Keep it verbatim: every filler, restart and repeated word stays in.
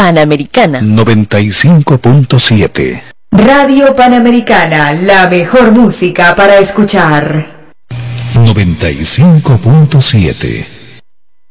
Panamericana noventa y cinco punto siete. Radio Panamericana, la mejor música para escuchar. noventa y cinco punto siete.